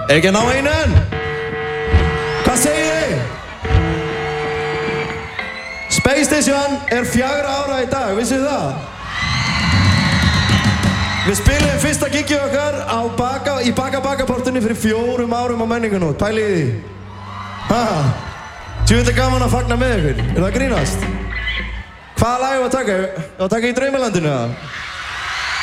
Ekki að ná einu enn? Hvað segið þið? Space Station 4 ára í dag, vissuð þið það? Við spilum fyrsta gigið okkar í Baka-Baka-portunni fyrir 4 árum á Menningarnótt, pælið í því. Tjóðlega gaman að fagna með ykkur, er það að grínast? Hvaða lag var að taka? Var að taka í Draumalandinu eða?